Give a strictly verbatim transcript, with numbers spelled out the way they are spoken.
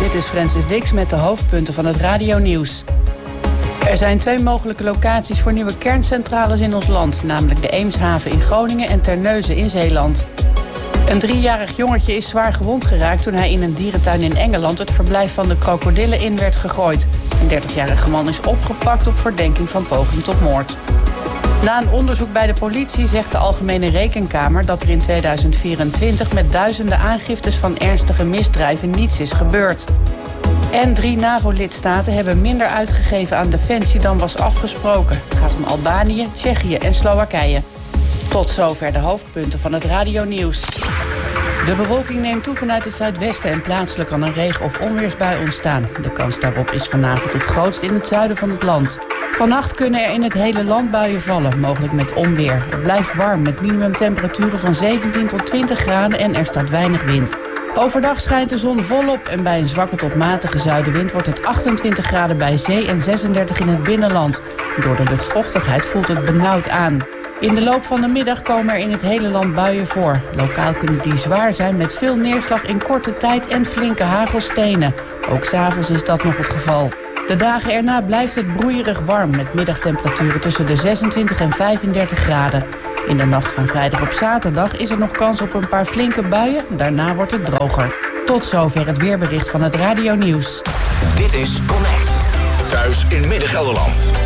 Dit is Francis Dix met de hoofdpunten van het radionieuws. Er zijn twee mogelijke locaties voor nieuwe kerncentrales in ons land, namelijk de Eemshaven in Groningen en Terneuzen in Zeeland. Een driejarig jongetje is zwaar gewond geraakt toen hij in een dierentuin in Engeland het verblijf van de krokodillen in werd gegooid. Een dertigjarige man is opgepakt op verdenking van poging tot moord. Na een onderzoek bij de politie zegt de Algemene Rekenkamer dat er in tweeduizend vierentwintig met duizenden aangiftes van ernstige misdrijven niets is gebeurd. En drie NAVO-lidstaten hebben minder uitgegeven aan defensie dan was afgesproken. Het gaat om Albanië, Tsjechië en Slowakije. Tot zover de hoofdpunten van het radionieuws. De bewolking neemt toe vanuit het zuidwesten en plaatselijk kan een regen- of onweersbui ontstaan. De kans daarop is vanavond het grootst in het zuiden van het land. Vannacht kunnen er in het hele land buien vallen, mogelijk met onweer. Het blijft warm met minimumtemperaturen van zeventien tot twintig graden en er staat weinig wind. Overdag schijnt de zon volop en bij een zwakke tot matige zuidenwind wordt het achtentwintig graden bij zee en zesendertig in het binnenland. Door de luchtvochtigheid voelt het benauwd aan. In de loop van de middag komen er in het hele land buien voor. Lokaal kunnen die zwaar zijn met veel neerslag in korte tijd en flinke hagelstenen. Ook 's avonds is dat nog het geval. De dagen erna blijft het broeierig warm met middagtemperaturen tussen de zesentwintig en vijfendertig graden. In de nacht van vrijdag op zaterdag is er nog kans op een paar flinke buien. Daarna wordt het droger. Tot zover het weerbericht van het radionieuws. Dit is Connect. Thuis in Midden-Gelderland.